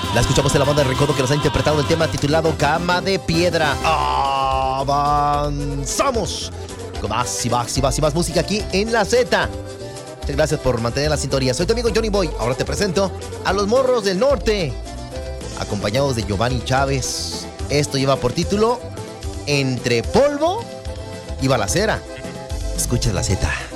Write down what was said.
La escuchamos en la banda de Recodo, que nos ha interpretado el tema titulado Cama de Piedra. ¡Avanzamos! Con más y más y más y más música aquí en La Z. Muchas gracias por mantener la sintonía. Soy tu amigo Johnny Boy. Ahora te presento a los Morros del Norte, acompañados de Giovanni Chávez. Esto lleva por título Entre Polvo y Balacera. Escucha La Z.